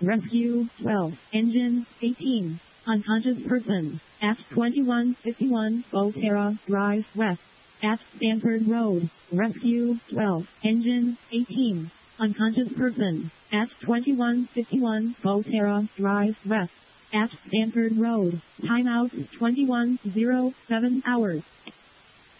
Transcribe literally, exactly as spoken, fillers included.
Rescue twelve. Engine eighteen. Unconscious person. At twenty-one fifty-one Volterra Drive West. At Stanford Road. Rescue twelve. Engine eighteen. Unconscious person. At twenty-one fifty-one Volterra Drive West. At Stanford Road. Timeout twenty-one oh seven hours.